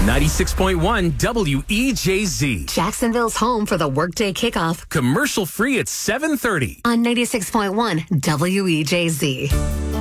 96.1 WEJZ. Jacksonville's home for the workday kickoff. Commercial free at 7:30. On 96.1 WEJZ.